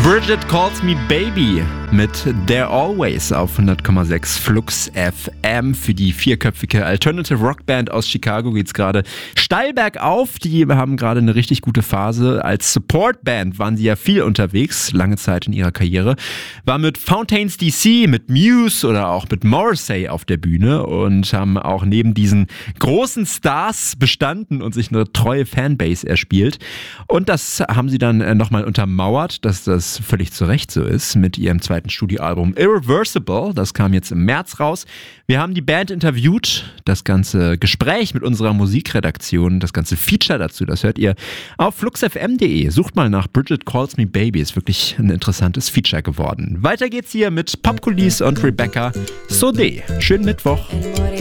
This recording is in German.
Bridget Calls Me Baby mit There Always auf 100,6 Flux FM. Für die vierköpfige Alternative Rockband aus Chicago geht's gerade steil bergauf. Die haben gerade eine richtig gute Phase. Als Supportband waren sie ja viel unterwegs, lange Zeit in ihrer Karriere. War mit Fountains DC, mit Muse oder auch mit Morrissey auf der Bühne und haben auch neben diesen großen Stars bestanden und sich eine treue Fanbase erspielt. Und das haben sie dann nochmal untermauert, dass das völlig zu Recht so ist, mit ihrem zweiten Studioalbum Irreversible. Das kam jetzt im März raus. Wir haben die Band interviewt, das ganze Gespräch mit unserer Musikredaktion, das ganze Feature dazu, das hört ihr auf fluxfm.de. Sucht mal nach Bridget Calls Me Baby, ist wirklich ein interessantes Feature geworden. Weiter geht's hier mit Popculisse und Rebecca Sodé. Schönen Mittwoch.